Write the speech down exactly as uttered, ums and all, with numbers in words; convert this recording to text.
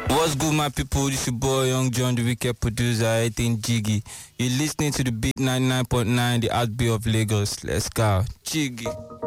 What's good, my people? This your boy Young John, the wicked producer, I think Jiggy. You're listening to the Beat ninety-nine point nine, the Heartbeat of Lagos. Let's go. Jiggy.